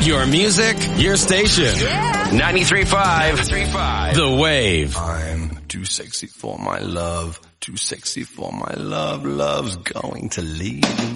Your music, your station. Yeah. 93.5. The Wave. I'm too sexy for my love. Too sexy for my love. Love's going to leave.